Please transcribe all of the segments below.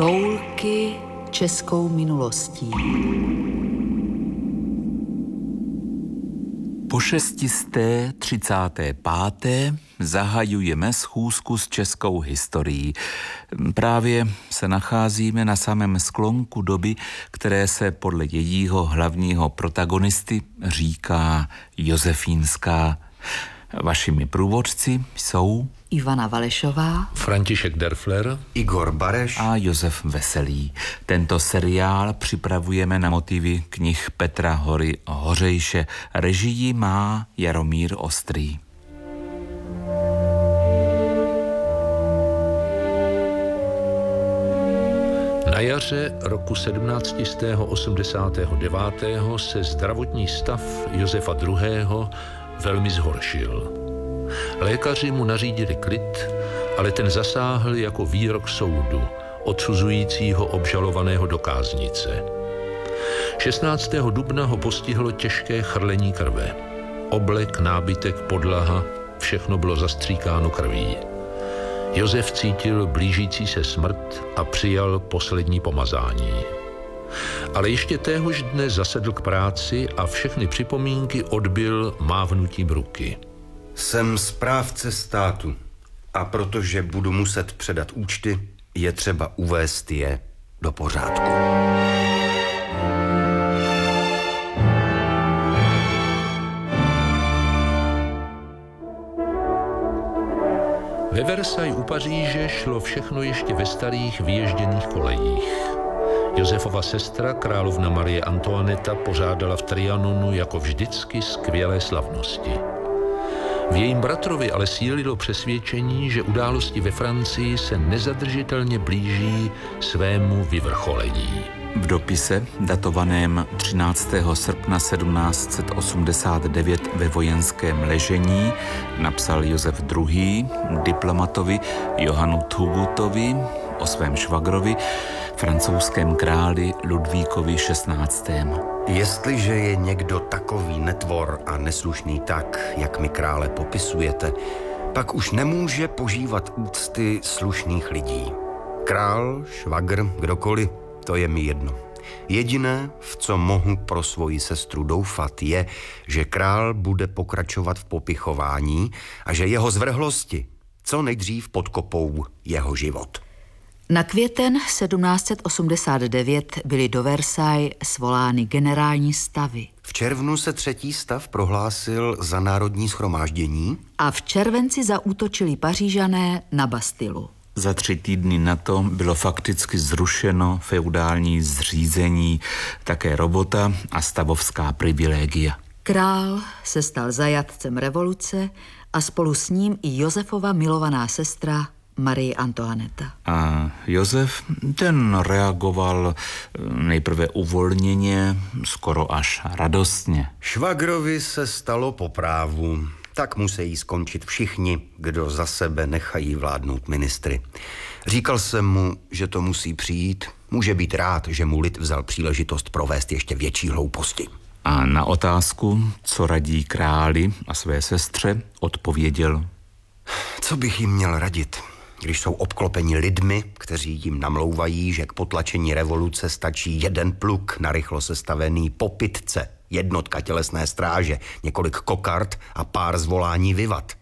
Toulky českou minulostí. Po 635. zahajujeme schůzku s českou historií. Právě se nacházíme na samém sklonku doby, které se podle jejího hlavního protagonisty říká josefínská. Vašimi průvodci jsou Ivana Valešová, František Derfler, Igor Bareš a Josef Veselý. Tento seriál připravujeme na motivy knih Petra Hory Hořejše. Režii má Jaromír Ostrý. Na jaře roku 1789. se zdravotní stav Josefa II. Velmi zhoršil. Lékaři mu nařídili klid, ale ten zasáhl jako výrok soudu, odsuzujícího obžalovaného do káznice. 16. dubna ho postihlo těžké chrlení krve. Oblek, nábytek, podlaha, všechno bylo zastříkáno krví. Josef cítil blížící se smrt a přijal poslední pomazání. Ale ještě téhož dne zasedl k práci a všechny připomínky odbyl mávnutím ruky. Jsem správce státu a protože budu muset předat účty, je třeba uvést je do pořádku. Ve Versailles u Paříže šlo všechno ještě ve starých vyježděných kolejích. Josefova sestra, královna Marie Antoineta, pořádala v Trianonu jako vždycky skvělé slavnosti. V jejím bratrovi ale sílilo přesvědčení, že události ve Francii se nezadržitelně blíží svému vyvrcholení. V dopise, datovaném 13. srpna 1789 ve vojenském ležení, napsal Josef II. Diplomatovi Johanu Thugutovi o svém švagrovi, francouzském králi Ludvíkovi XVI. Jestliže je někdo takový netvor a neslušný tak, jak mi krále popisujete, pak už nemůže požívat úcty slušných lidí. Král, švagr, kdokoliv, to je mi jedno. Jediné, v co mohu pro svoji sestru doufat, je, že král bude pokračovat v popichování a že jeho zvrhlosti co nejdřív podkopou jeho život. Na květen 1789 byly do Versailles svolány generální stavy. V červnu se třetí stav prohlásil za národní shromáždění A v červenci zaútočili Pařížané na Bastilu. Za 3 týdny na to bylo fakticky zrušeno feudální zřízení, také robota a stavovská privilegia. Král se stal zajatcem revoluce a spolu s ním i Josefova milovaná sestra Marie Antoineta. A Josef, ten reagoval nejprve uvolněně, skoro až radostně. Švagrovi se stalo po právu. Tak musí skončit všichni, kdo za sebe nechají vládnout ministry. Říkal jsem mu, že to musí přijít. Může být rád, že mu lid vzal příležitost provést ještě větší hlouposti. A na otázku, co radí králi a své sestře, odpověděl: Co bych jim měl radit, když jsou obklopeni lidmi, kteří jim namlouvají, že k potlačení revoluce stačí jeden pluk narychlo sestavený po pitce, jednotka tělesné stráže, několik kokard a pár zvolání vivat.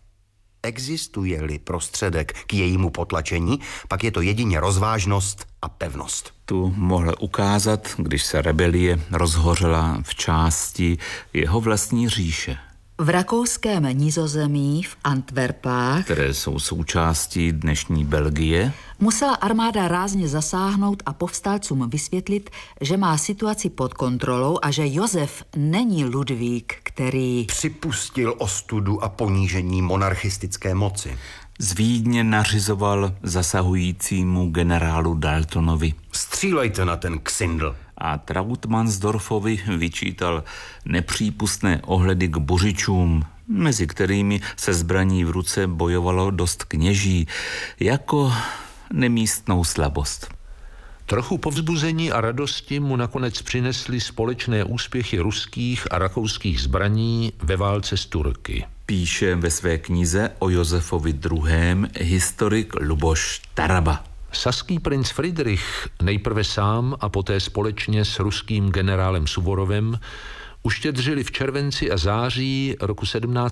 Existuje-li prostředek k jejímu potlačení, pak je to jedině rozvážnost a pevnost. Tu mohl ukázat, když se rebelie rozhořela v části jeho vlastní říše. V rakouském Nizozemí v Antwerpách, které jsou součástí dnešní Belgie, musela armáda rázně zasáhnout a povstalcům vysvětlit, že má situaci pod kontrolou a že Josef není Ludvík, který připustil ostudu a ponížení monarchistické moci. Z Vídně nařizoval zasahujícímu generálu Daltonovi: Střílejte na ten ksindl. A Trautmannsdorfovi vyčítal nepřípustné ohledy k buřičům, mezi kterými se zbraní v ruce bojovalo dost kněží, jako nemístnou slabost. Trochu povzbuzení a radosti mu nakonec přinesly společné úspěchy ruských a rakouských zbraní ve válce s Turky. Píše ve své knize o Josefovi II. Historik Luboš Taraba. Saský princ Friedrich nejprve sám a poté společně s ruským generálem Suvorovem uštědřili v červenci a září roku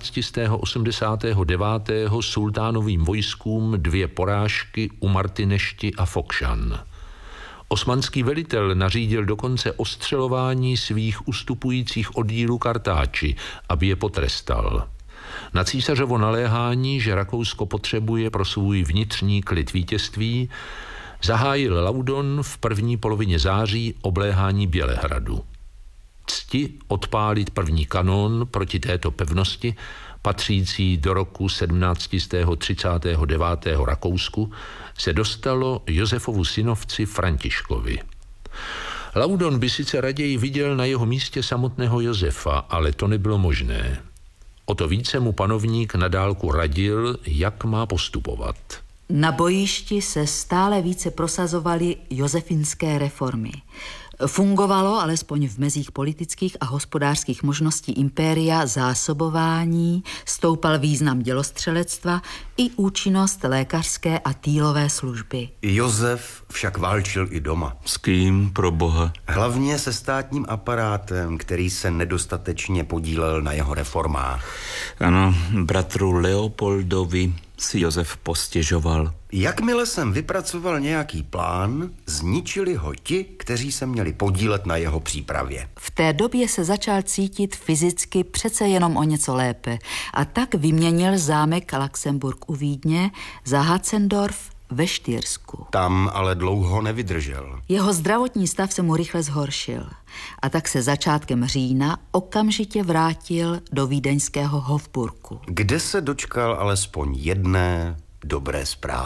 1789 sultánovým vojskům 2 porážky u Martinešti a Fokšan. Osmanský velitel nařídil dokonce ostřelování svých ustupujících oddílů Kartáči, aby je potrestal. Na císařovo naléhání, že Rakousko potřebuje pro svůj vnitřní klid vítězství, zahájil Laudon v první polovině září obléhání Bělehradu. Cti odpálit první kanón proti této pevnosti, patřící do roku 1739. Rakousku, se dostalo Josefovu synovci Františkovi. Laudon by sice raději viděl na jeho místě samotného Josefa, ale to nebylo možné. O to více mu panovník na dálku radil, jak má postupovat. Na bojišti se stále více prosazovaly josefinské reformy. Fungovalo, alespoň v mezích politických a hospodářských možností impéria, zásobování, stoupal význam dělostřelectva i účinnost lékařské a týlové služby. Josef však válčil i doma. S kým, pro boha? Hlavně se státním aparátem, který se nedostatečně podílel na jeho reformách. Ano, bratru Leopoldovi si Josef postěžoval. Jakmile jsem vypracoval nějaký plán, zničili ho ti, kteří se měli podílet na jeho přípravě. V té době se začal cítit fyzicky přece jenom o něco lépe a tak vyměnil zámek Luxemburg u Vídně za Hatzendorf ve Štýrsku. Tam ale dlouho nevydržel. Jeho zdravotní stav se mu rychle zhoršil a tak se začátkem října okamžitě vrátil do vídeňského Hofburku, kde se dočkal alespoň jedné dobré zprávy.